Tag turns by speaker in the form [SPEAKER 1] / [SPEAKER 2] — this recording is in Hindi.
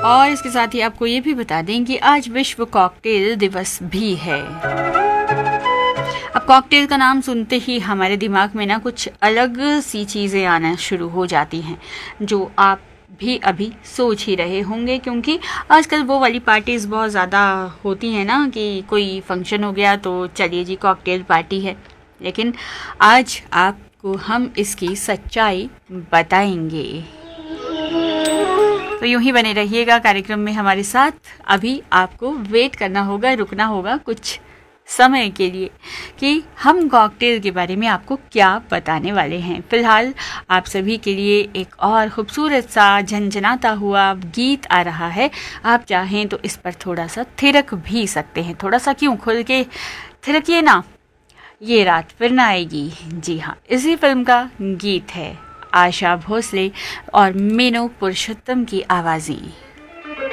[SPEAKER 1] और इसके साथ ही आपको ये भी बता दें कि आज विश्व कॉकटेल दिवस भी है। अब कॉकटेल का नाम सुनते ही हमारे दिमाग में ना कुछ अलग सी चीज़ें आना शुरू हो जाती हैं, जो आप भी अभी सोच ही रहे होंगे, क्योंकि आजकल वो वाली पार्टीज़ बहुत ज़्यादा होती हैं ना कि कोई फंक्शन हो गया तो चलिए जी कॉकटेल पार्टी है। लेकिन आज आपको हम इसकी सच्चाई बताएंगे, तो यूं ही बने रहिएगा कार्यक्रम में हमारे साथ। अभी आपको वेट करना होगा, रुकना होगा कुछ समय के लिए कि हम कॉकटेल के बारे में आपको क्या बताने वाले हैं। फिलहाल आप सभी के लिए एक और खूबसूरत सा झनझनाता हुआ गीत आ रहा है। आप चाहें तो इस पर थोड़ा सा थिरक भी सकते हैं, थोड़ा सा क्यों, खुल के थिरकिए ना, ये रात फिर ना आएगी। जी हाँ, इसी फिल्म का गीत है, आशा भोसले और मीनू पुरुषोत्तम की आवाज़ें।